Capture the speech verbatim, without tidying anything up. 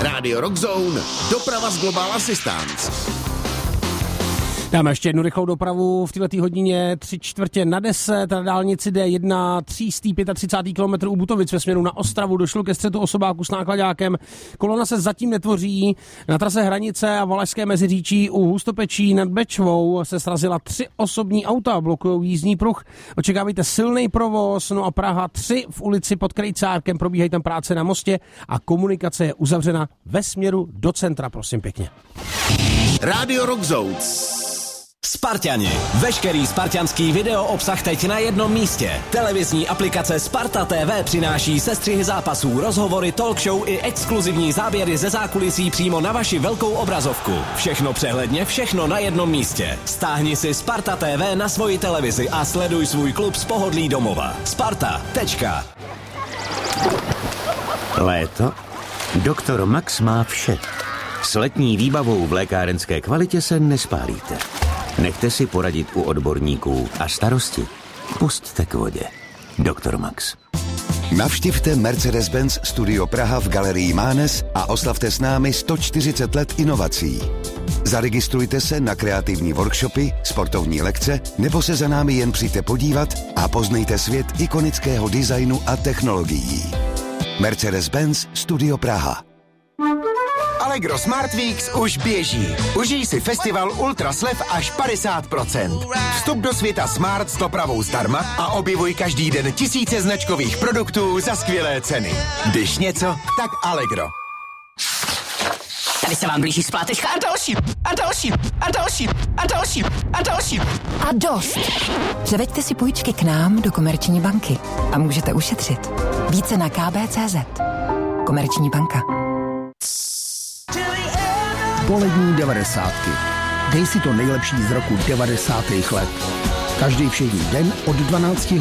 Rádio Rock Zone, doprava z Global Assistance. Dáme ještě jednu rychlou dopravu v této hodině, tři čtvrtě na deset, na dálnici D jedna, třicet pět kilometrů u Butovic ve směru na Ostravu, došlo ke střetu osobáků s nákladákem, kolona se zatím netvoří, na trase Hranice a Valašské Meziříčí u Hustopečí nad Bečvou se srazila tři osobní auta, blokují jízdní pruh, očekávejte silný provoz, no a Praha tři v ulici pod Krejcárkem, probíhají tam práce na mostě a komunikace je uzavřena ve směru do centra, prosím pěkně. Rádio Rock Zone. Sparťani. Veškerý spartianský video obsah teď na jednom místě. Televizní aplikace Sparta T V přináší sestřihy zápasů, rozhovory, talk show i exkluzivní záběry ze zákulisí přímo na vaši velkou obrazovku. Všechno přehledně, všechno na jednom místě. Stáhni si Sparta T V na svoji televizi a sleduj svůj klub z pohodlí domova. Sparta. Tečka. Léto? Doktor Max má vše. S letní výbavou v lékárenské kvalitě se nespálíte. Nechte si poradit u odborníků a starosti pusťte k vodě. Doktor Max. Navštivte Mercedes-Benz Studio Praha v galerii Mánes a oslavte s námi sto čtyřicet let inovací. Zaregistrujte se na kreativní workshopy, sportovní lekce nebo se za námi jen přijďte podívat a poznejte svět ikonického designu a technologií. Mercedes-Benz Studio Praha. Allegro Smart Weeks už běží. Užij si festival Ultra slev až padesát procent. Vstup do světa Smart s dopravou zdarma a objevuj každý den tisíce značkových produktů za skvělé ceny. Když něco, tak Allegro. Tady se vám blíží splátečka a další, a další, a další, a další, a další. A dost. Převeďte si půjčky k nám do Komerční banky a můžete ušetřit. Více na k b tečka c z. Komerční banka. Polední devadesátky. Dej si to nejlepší z roku devadesátých let. Každý všední den od dvanácti